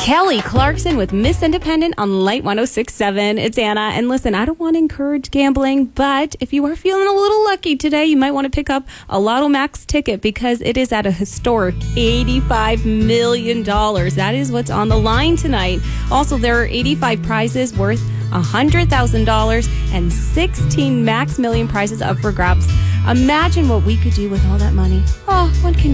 Kelly Clarkson with Miss Independent on Light 106.7. It's Anna. And listen, I don't want to encourage gambling, but if you are feeling a little lucky today, you might want to pick up a Lotto Max ticket because it is at a historic $85 million. That is what's on the line tonight. Also, there are 85 prizes worth $100,000 and 16 Max Million prizes up for grabs. Imagine what we could do with all that money. Oh, one can